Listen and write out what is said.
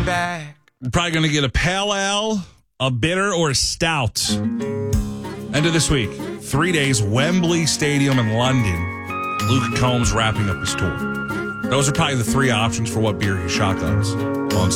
back. You're probably going to get a pale ale, a bitter, or a stout. End of this week, 3 days, Wembley Stadium in London. Luke Combs wrapping up his tour. Those are probably the three options for what beer he shotguns.